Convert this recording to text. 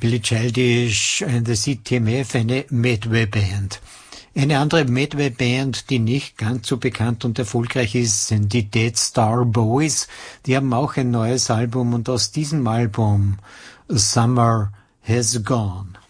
Billy Childish and the CTMF, eine Medway-Band. Eine andere Medway-Band, die nicht ganz so bekannt und erfolgreich ist, sind die Dead Star Boys. Die haben auch ein neues Album und aus diesem Album Summer Has Gone.